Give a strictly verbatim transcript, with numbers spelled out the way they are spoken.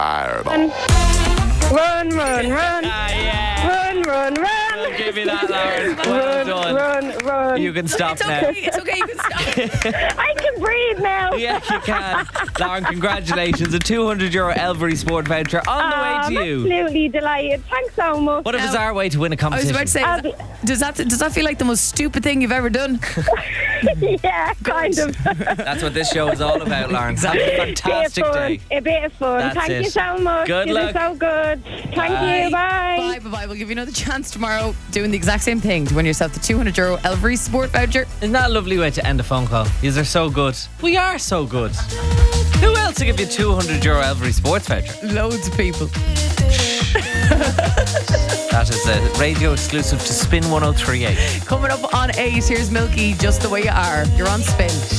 Fireball. Run, run, run. Ah, yeah. Run, run, run. I'll give you that, Lauren. Well Run, done. run, run. You can stop It's now. okay. It's okay. You can stop. I can breathe now. Yeah, you can. Lauren, congratulations. A two hundred euro Elvery Sport voucher on the Oh, way I'm to you. absolutely delighted. Thanks so much. What a Now- bizarre way to win a I was competition. about to say, I'll does that, does that does that feel like the most stupid thing you've ever done? Yeah, kind of. That's what this show is all about, Lauren. Have a fantastic bit of fun. day. A bit of fun. That's Thank it. you so much. Good you luck. were so good. Thank Bye. you. Bye. Bye, bye, bye. We'll give you another chance tomorrow doing the exact same thing to win yourself the two hundred euro Elvery Sport voucher. Isn't that a lovely way to end a phone call? These are so good. We are so good. Who else to give you two hundred euro Elvery Sports voucher? Loads of people. That is a radio exclusive to Spin one oh three point eight. Coming up on eight, here's Milky, Just the Way You Are. You're on Spin.